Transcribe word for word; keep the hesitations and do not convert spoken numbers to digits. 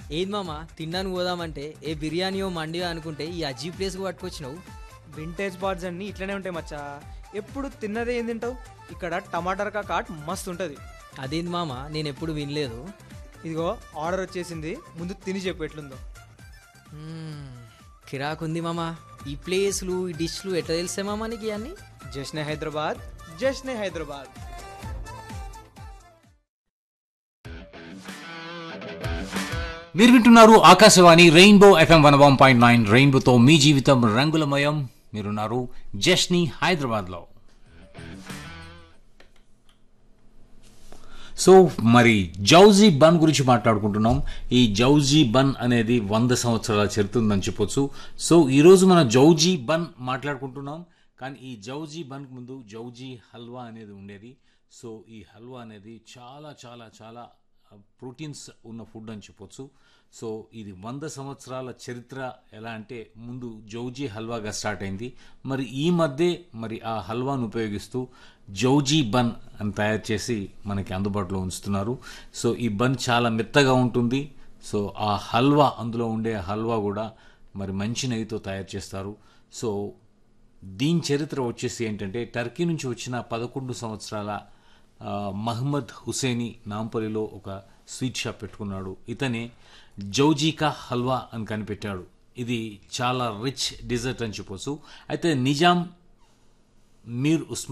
ఏది మామ తిన్నాను పోదామంటే ఏ బిర్యానీయో మండియో అనుకుంటే ఈ అజీ ప్లేస్కి పట్టుకొచ్చినావు. వింటేజ్ బార్స్ అన్నీ ఇట్లనే ఉంటాయి మచ్చా. ఎప్పుడు తిన్నదే ఏం తింటావు? ఇక్కడ టమాటర్ కాట్ మస్తు ఉంటుంది. అదేంది మామ నేను ఎప్పుడు వినలేదు. ఇదిగో ఆర్డర్ వచ్చేసింది, ముందు తిని చెప్పు ఎట్లుందో. మ్మ్, కిరాకుంది మామ. ఈ ప్లేస్లు ఈ డిష్లు ఎట్లా తెలిసే మామ నీకు ఇవన్నీ? జశ్నే హైదరాబాద్, జశ్నే హైదరాబాద్. మీరు వింటున్నారు Akashvani rainbow FM one one point nine. రెయిన్బోతో మీ జీవితం రంగులమయం. మీరున్నారు జష్ని హైదరాబాద్లో. సో మరి జౌజీ బన్ గురించి మాట్లాడుకుంటున్నాం. ఈ జౌజీ బన్ అనేది వంద సంవత్సరాల చరిత్ర ఉందని చెప్పొచ్చు. సో ఈరోజు మనం జౌజీ బన్ మాట్లాడుకుంటున్నాం. కానీ ఈ జౌజీ బన్కు ముందు జౌజీ హల్వా అనేది ఉండేది. సో ఈ హల్వా అనేది చాలా చాలా చాలా ప్రోటీన్స్ ఉన్న ఫుడ్ అని చెప్పొచ్చు. సో ఇది వంద సంవత్సరాల చరిత్ర. ఎలా అంటే ముందు జౌజీ హల్వాగా స్టార్ట్ అయింది. మరి ఈ మధ్య మరి ఆ హల్వాను ఉపయోగిస్తూ జౌజీ బన్ అని తయారు చేసి మనకి అందుబాటులో ఉంచుతున్నారు. సో ఈ బన్ చాలా మెత్తగా ఉంటుంది. సో ఆ హల్వా, అందులో ఉండే హల్వా కూడా మరి మంచి నెయ్యితో తయారు చేస్తారు. సో దీని చరిత్ర వచ్చేసి ఏంటంటే టర్కీ నుంచి వచ్చిన పదకొండు సంవత్సరాల మహమ్మద్ హుసేని నాంపల్లిలో ఒక స్వీట్ షాప్ పెట్టుకున్నాడు. ఇతనే జౌజీకా హల్వా అని కనిపెట్టాడు. ఇది చాలా రిచ్ డిజర్ట్ అని చెప్పొచ్చు. అయితే నిజాం మీర్ ఉస్మాన్